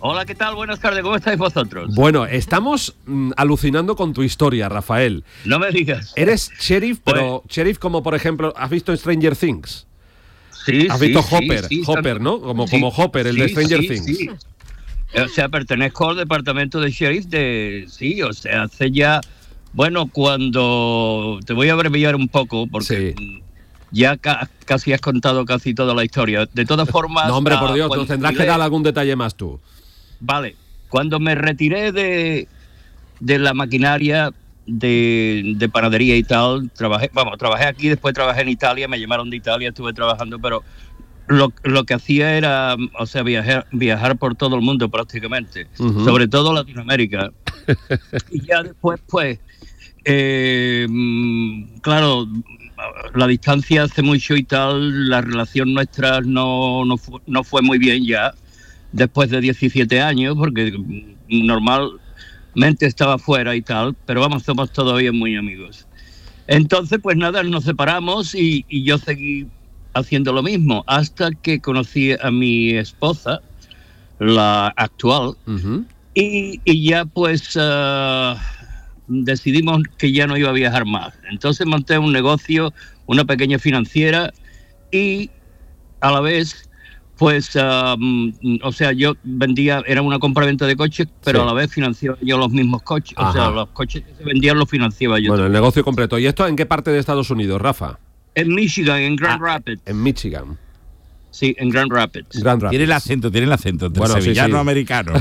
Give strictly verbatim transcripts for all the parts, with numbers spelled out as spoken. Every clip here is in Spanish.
Hola, ¿qué tal? Buenas tardes, ¿cómo estáis vosotros? Bueno, estamos mm, alucinando con tu historia, Rafael. No me digas. Eres sheriff, pero Pues, sheriff como, por ejemplo, ¿has visto Stranger Things? sí, ¿Has sí, visto sí, Hopper? sí, Hopper, son- ¿no? Como, sí, como Hopper, el de sí, Stranger sí, Things. sí. O sea, pertenezco al departamento de sheriff de... Sí, o sea, hace ya... Bueno, cuando... Te voy a abreviar un poco porque Sí. mm, ya ca- casi has contado casi toda la historia. De todas No, formas, hombre, por ah, Dios, cuando nos tendrás que jubilé- dar algún detalle más tú. Vale, cuando me retiré de, de la maquinaria de, de panadería y tal, trabajé, vamos, trabajé aquí, después trabajé en Italia, me llamaron de Italia, estuve trabajando, pero lo, lo que hacía era, o sea, viajar, viajar por todo el mundo prácticamente, Ujú. sobre todo Latinoamérica. Y ya después, pues, eh, mm, claro, la distancia hace mucho y tal, la relación nuestra no, no, fu- no fue muy bien ya, después de diecisiete años, porque mm, normalmente estaba fuera y tal, pero vamos, somos todavía muy amigos. Entonces, pues nada, nos separamos y, y yo seguí haciendo lo mismo, hasta que conocí a mi esposa, la actual, Ujú. y, y ya pues ah, decidimos que ya no iba a viajar más. Entonces monté un negocio, una pequeña financiera, y a la vez, pues, ah, mm, o sea, yo vendía, era una compraventa de coches, pero Sí. a la vez financiaba yo los mismos coches. O sea, Ajá. los coches que se vendían los financiaba yo Bueno, el también. negocio completo. ¿Y esto en qué parte de Estados Unidos, Rafa? En Michigan, en Grand Ah, Rapids. En Michigan. Sí, en Grand Rapids. Grand Rapids. Tiene el acento, tiene el acento entre Bueno, sí, sevillano sí. americano.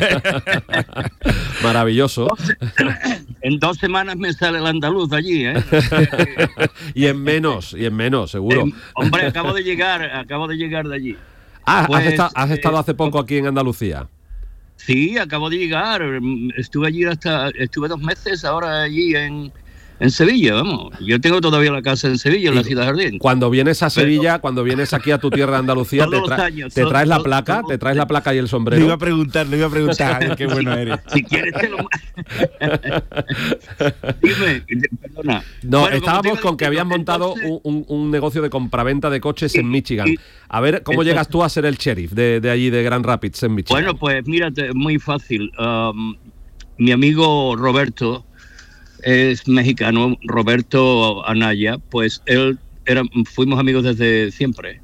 Maravilloso. En dos semanas me sale el andaluz allí, ¿eh? Y en menos, y en menos, seguro. Eh, hombre, acabo de llegar, acabo de llegar de allí. Ah, pues, has, esta- has eh, estado hace poco aquí en Andalucía. Sí, acabo de llegar. mm, Estuve allí hasta, estuve dos meses ahora allí en, en Sevilla, vamos. Yo tengo todavía la casa en Sevilla, en la Ciudad Jardín. Cuando vienes a Pero- Sevilla, cuando vienes aquí a tu tierra de Andalucía, Todos te, los tra- años, te todo- traes la todo- placa, todo- te traes la placa y el Le iba a sombrero. preguntar, le iba a preguntar, ay, qué bueno eres. Si quieres te lo... Dime, perdona. No, Bueno, como te estábamos iba con que diciendo, habías montado entonces- un, un- un negocio de compraventa de coches Sí, en Michigan. sí. A ver, ¿cómo Entonces- llegas tú a ser el sheriff de, de allí, de Grand Rapids, en Michigan? Bueno, pues mírate, muy fácil. Um, mi amigo Roberto es mexicano, Roberto Anaya, pues él era, fuimos amigos desde siempre.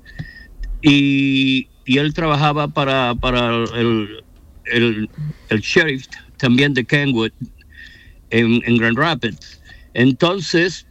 Y, y él trabajaba para, para el, el, el sheriff también de Kenwood en, en Grand Rapids. Entonces,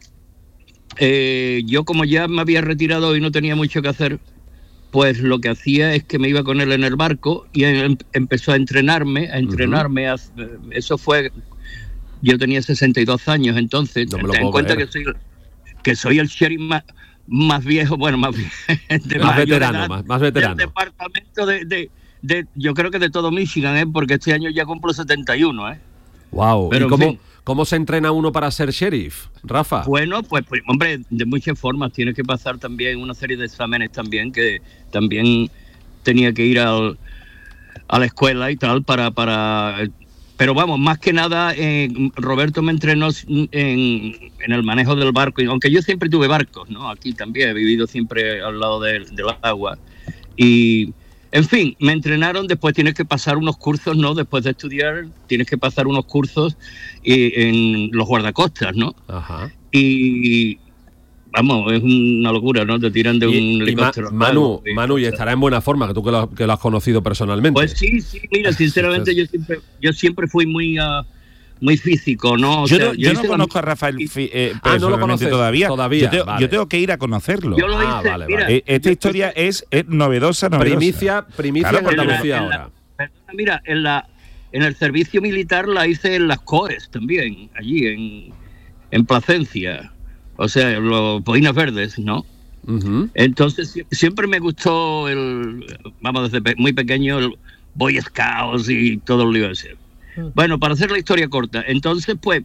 eh, yo como ya me había retirado y no tenía mucho que hacer, pues lo que hacía es que me iba con él en el barco y él empezó a entrenarme, a entrenarme. a- eso fue, yo tenía sesenta y dos años entonces, No me lo ten en puedo cuenta creer. que soy, que soy el sheriff más, más viejo, bueno, más, vie- de Más mayor veterano, edad más- más veterano. del departamento de, de, de- yo creo que de todo Michigan, ¿eh? Porque este año ya cumplo setenta y uno, ¿eh? Wow. Pero, ¿Y en cómo, fin. cómo se entrena uno para ser sheriff, Rafa? Bueno, pues, pues, hombre, de muchas formas. Tienes que pasar también una serie de exámenes también, que también tenía que ir al, a la escuela y tal para... para pero vamos, más que nada, eh, Roberto me entrenó en, en el manejo del barco, y aunque yo siempre tuve barcos, ¿no? Aquí también he vivido siempre al lado del, del agua. Y, en fin, me entrenaron, después tienes que pasar unos cursos, ¿no? Después de estudiar, tienes que pasar unos cursos eh, en los guardacostas, ¿no? Ajá. Y vamos, es una locura, ¿no? Te tiran de un Y, y Ma- helicóptero. Manu, claro, Manu, y estará en buena forma, que tú que lo, que lo has conocido personalmente. Pues sí, sí, mira, sinceramente yo siempre, yo siempre fui muy, uh, muy físico, ¿no? O Yo, sea, no, yo no hice la- conozco a Rafael fi- eh, Ah, no lo personalmente conoces todavía. todavía, Yo, te- vale. yo tengo que ir a conocerlo. Yo lo Ah, hice, vale, mira, vale. Eh, esta yo- historia es, es novedosa, novedosa. Primicia, primicia Claro, en porque Andalucía en la- ahora. Perdona, mira, en la en el servicio militar la hice en las COES también, allí en, en Placencia, o sea, los Boinas Verdes, ¿no? Ujú. Entonces sie- siempre me gustó el, vamos, desde pe- muy pequeño, el Boy Scouts y todo el lío ese. Bueno, para hacer la historia corta, entonces pues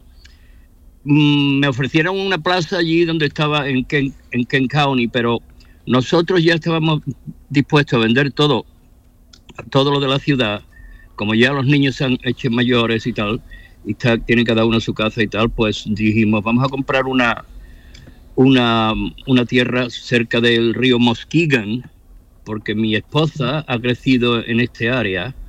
mm, me ofrecieron una plaza allí donde estaba en Kent, en Kent County, pero nosotros ya estábamos dispuestos a vender todo, todo lo de la ciudad, como ya los niños se han hecho mayores y tal, y está, tienen cada uno su casa y tal, pues dijimos, vamos a comprar una una, una tierra cerca del río Muskegon, porque mi esposa ha crecido en este área